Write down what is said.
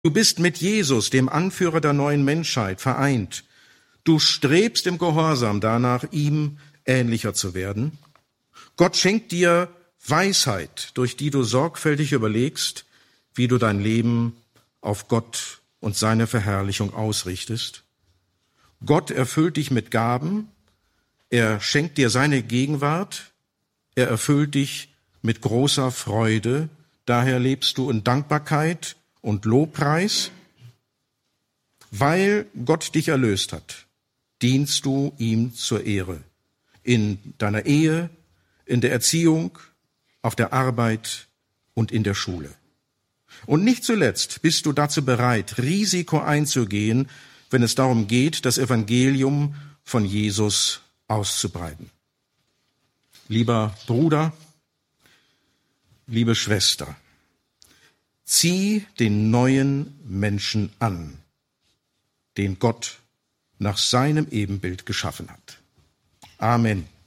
Du bist mit Jesus, dem Anführer der neuen Menschheit, vereint. Du strebst im Gehorsam danach, ihm ähnlicher zu werden. Gott schenkt dir Weisheit, durch die du sorgfältig überlegst, wie du dein Leben auf Gott und seine Verherrlichung ausrichtest. Gott erfüllt dich mit Gaben, er schenkt dir seine Gegenwart, er erfüllt dich mit großer Freude, daher lebst du in Dankbarkeit und Lobpreis. Weil Gott dich erlöst hat, dienst du ihm zur Ehre. In deiner Ehe, in der Erziehung, auf der Arbeit und in der Schule. Und nicht zuletzt bist du dazu bereit, Risiko einzugehen, wenn es darum geht, das Evangelium von Jesus auszubreiten. Lieber Bruder, liebe Schwester, zieh den neuen Menschen an, den Gott nach seinem Ebenbild geschaffen hat. Amen.